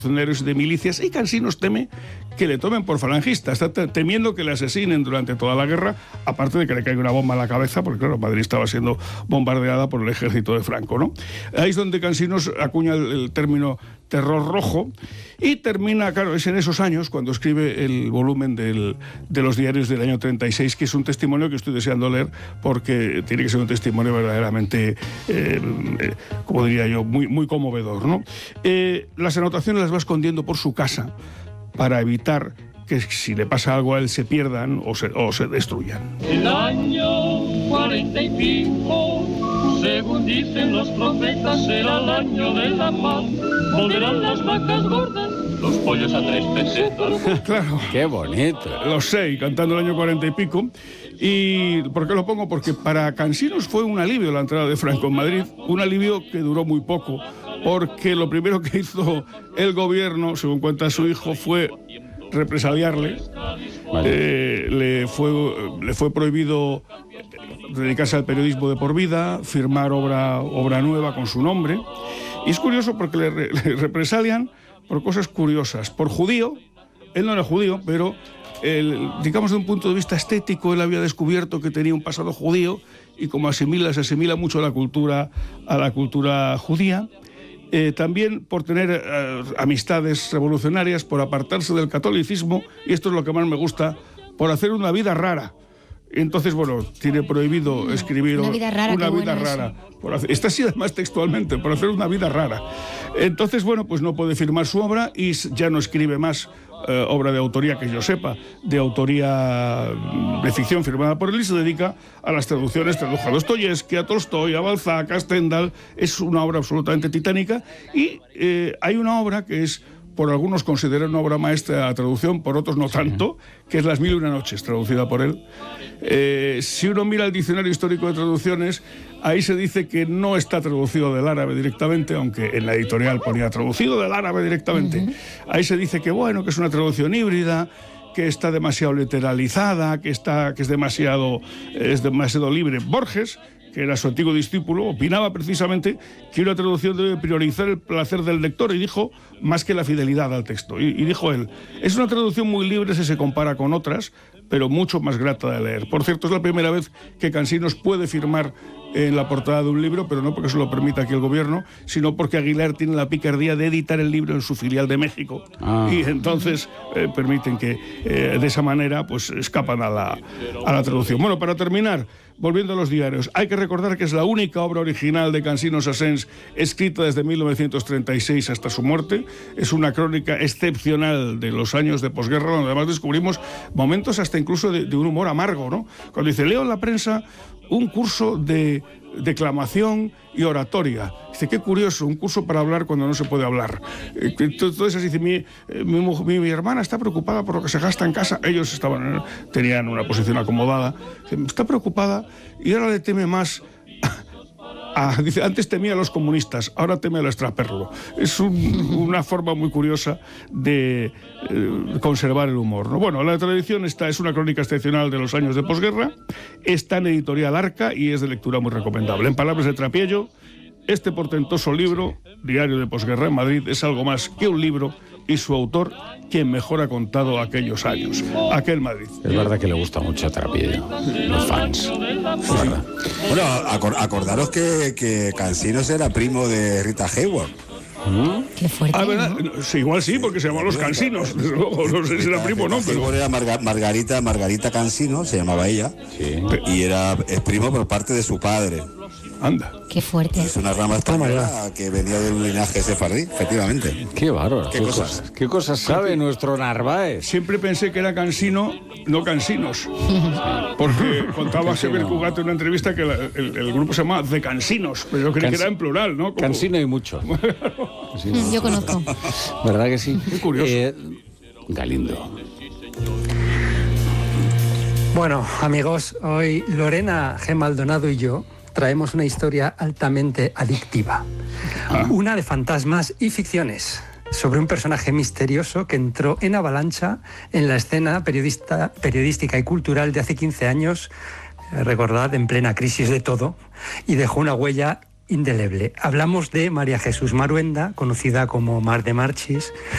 de milicias, y Cansinos teme que le tomen por falangista, está temiendo que le asesinen durante toda la guerra, aparte de que le caiga una bomba en la cabeza, porque claro, Madrid estaba siendo bombardeada por el ejército de Franco, ¿no? Ahí es donde Cansinos acuña el término terror rojo, y termina, claro, es en esos años cuando escribe el volumen de los diarios del año 36, que es un testimonio que estoy deseando leer, porque tiene que ser un testimonio verdaderamente, como diría yo, muy, muy conmovedor, ¿no? Las anotaciones las va escondiendo por su casa para evitar que si le pasa algo a él se pierdan o se destruyan. El año 45, según dicen los profetas, será el año de la paz. Volverán las vacas gordas, los pollos a 3 pesetas. Claro. ¡Qué bonito! Lo sé, cantando el año 40 y pico. ¿Y por qué lo pongo? Porque para Cansinos fue un alivio la entrada de Franco en Madrid, un alivio que duró muy poco, porque lo primero que hizo el gobierno, según cuenta su hijo, fue represaliarle. Le fue prohibido dedicarse al periodismo de por vida, firmar obra nueva con su nombre. Y es curioso porque le represalian por cosas curiosas. Por judío, él no era judío, pero digamos, de un punto de vista estético, él había descubierto que tenía un pasado judío, y como se asimila mucho a la cultura judía. También por tener amistades revolucionarias, por apartarse del catolicismo, y esto es lo que más me gusta, por hacer una vida rara. Entonces, bueno, tiene prohibido escribir una vida rara. Está así además textualmente, por hacer una vida rara. Entonces, bueno, pues no puede firmar su obra y ya no escribe más obra de autoría que yo sepa, de autoría de ficción firmada por él, y se dedica a las traducciones. Tradujo a Dostoyevsky, a Tolstoy, a Balzac, a Stendhal. Es una obra absolutamente titánica, y hay una obra que es, por algunos considera una obra maestra de traducción, por otros no tanto, que es Las Mil y una noches, traducida por él. Si uno mira el diccionario histórico de traducciones, ahí se dice que no está traducido del árabe directamente, aunque en la editorial ponía traducido del árabe directamente. Ahí se dice que, bueno, que es una traducción híbrida, que está demasiado literalizada, que es demasiado libre. Borges, que era su antiguo discípulo, opinaba precisamente que una traducción debe priorizar el placer del lector, y dijo, más que la fidelidad al texto. Y dijo él, es una traducción muy libre si se compara con otras, pero mucho más grata de leer. Por cierto, es la primera vez que Cansinos puede firmar en la portada de un libro, pero no porque se lo permita aquí el gobierno, sino porque Aguilar tiene la picardía de editar el libro en su filial de México. Y entonces permiten que de esa manera pues escapan a la traducción. Bueno, para terminar, volviendo a los diarios, hay que recordar que es la única obra original de Cansinos Sassens escrita desde 1936 hasta su muerte. Es una crónica excepcional de los años de posguerra, donde además descubrimos momentos hasta incluso de un humor amargo, ¿no? Cuando dice, leo en la prensa un curso de declamación y oratoria. Dice, qué curioso, un curso para hablar cuando no se puede hablar. Entonces dice, mi hermana está preocupada por lo que se gasta en casa. Ellos tenían una posición acomodada. Dice, está preocupada y ahora le teme más. Dice, antes temía a los comunistas, ahora teme al extraperlo. Es una forma muy curiosa de conservar el humor, ¿no? Bueno, la tradición es una crónica excepcional de los años de posguerra, está en editorial Arca y es de lectura muy recomendable. En palabras de Trapiello, este portentoso libro, Diario de Posguerra en Madrid, es algo más que un libro, y su autor, quien mejor ha contado aquellos años, aquel Madrid. Es verdad que le gusta mucho a Trapiello, los fans. Es verdad. Bueno, acordaros que Cansinos era primo de Rita Hayworth. Qué fuerte. ¿Verdad? ¿No? Sí, igual sí, porque se llaman los Cansinos. Desde luego, no sé si era primo o no, pero era Margarita Cansino, se llamaba ella, sí. Y es primo por parte de su padre. Anda. Qué fuerte. Es una rama española que venía de un linaje sefardí, efectivamente. Qué bárbaro. ¿Qué cosas sabe nuestro Narváez? Siempre pensé que era Cansino, no Cansinos. Porque contaba Xavier Cugat en una entrevista que el grupo se llama The Cansinos, pero yo creí que era en plural, ¿no? Como... Cansino y mucho. Yo conozco. ¿Verdad que sí? Qué curioso. Galindo. Bueno, amigos, hoy Lorena G. Maldonado y yo traemos una historia altamente adictiva. Una de fantasmas y ficciones, sobre un personaje misterioso que entró en avalancha en la escena periodística y cultural de hace 15 años, recordad, en plena crisis de todo, y dejó una huella indeleble. Hablamos de María Jesús Maruenda, conocida como Mar de Marchis,